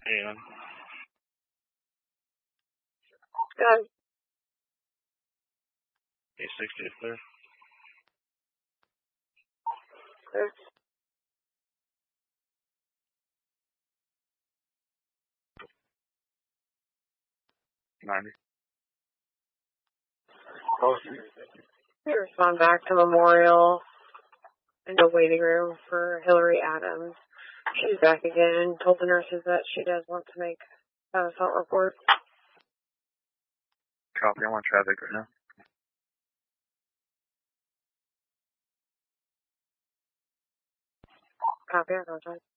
And Good. 860 is clear. Clear. 90. We respond back to Memorial in the waiting room for Hillary Adams. She's back again. Told the nurses that she does want to make an assault report. Copy, I'm on traffic right now. Copy, I apologize.